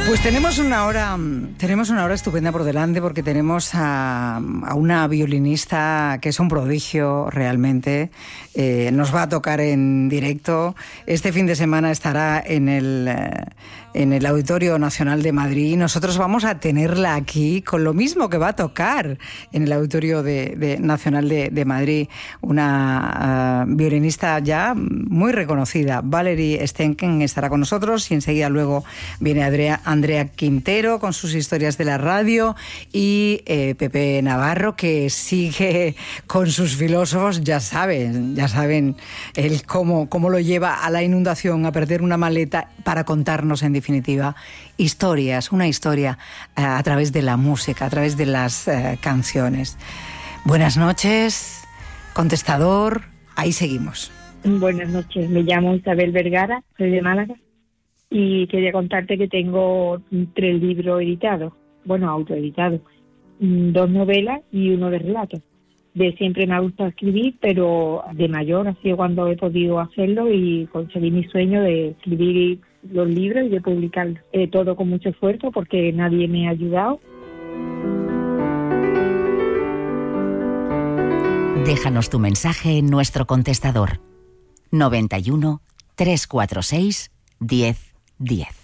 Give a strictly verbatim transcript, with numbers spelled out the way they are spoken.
Pues tenemos una hora, tenemos una hora estupenda por delante porque tenemos a, a una violinista que es un prodigio realmente. Eh, nos va a tocar en directo. Este fin de semana estará en el, eh, en el Auditorio Nacional de Madrid. Nosotros vamos a tenerla aquí con lo mismo que va a tocar en el Auditorio de, de Nacional de, de Madrid. Una uh, violinista ya muy reconocida, Valerie Stenken, estará con nosotros y enseguida luego viene Andrea, Andrea Quintero con sus historias de la radio y eh, Pepe Navarro, que sigue con sus filósofos. Ya saben, ya saben el cómo, cómo lo lleva a la inundación, a perder una maleta para contarnos en definitiva historias, una historia uh, a través de la música, a través de las uh, canciones. Buenas noches, contestador, ahí seguimos. Buenas noches, me llamo Isabel Vergara, soy de Málaga y quería contarte que tengo tres libros editados, bueno, autoeditados, dos novelas y uno de relatos. De siempre me ha gustado escribir, pero de mayor ha sido cuando he podido hacerlo y conseguí mi sueño de escribir los libros y de publicarlos. Eh, todo con mucho esfuerzo porque nadie me ha ayudado. Déjanos tu mensaje en nuestro contestador noventa y uno, trescientos cuarenta y seis, diez diez.